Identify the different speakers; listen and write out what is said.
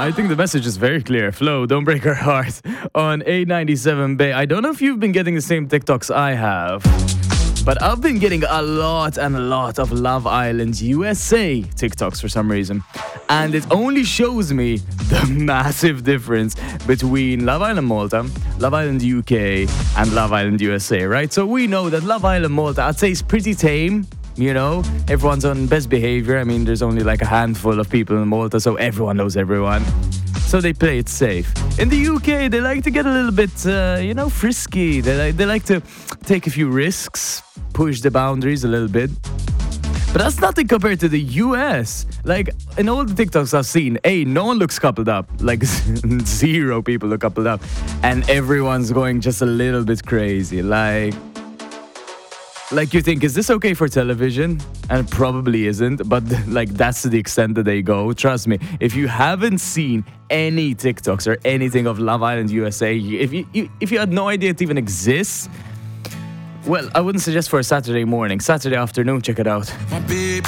Speaker 1: I think the message is very clear. Flo, don't break her heart on 897 Bay. I don't know if you've been getting the same TikToks I have, but I've been getting a lot of Love Island USA TikToks for some reason. And it only shows me the massive difference between Love Island Malta, Love Island UK, and Love Island USA, right? So we know that Love Island Malta, I'd say, is pretty tame. You know, everyone's on best behavior. I mean, there's only like a handful of people in Malta, so everyone knows everyone. So they play it safe. In the UK, they like to get a little bit, frisky. They like to take a few risks, push the boundaries a little bit. But that's nothing compared to the US. Like, in all the TikToks I've seen, no one looks coupled up. Like, 0 people look coupled up. And everyone's going just a little bit crazy. Like you think, is this okay for television? And it probably isn't, but like that's to the extent that they go. Trust me, if you haven't seen any TikToks or anything of Love Island USA, if you had no idea it even exists, well, I wouldn't suggest for a Saturday morning. Saturday afternoon, check it out.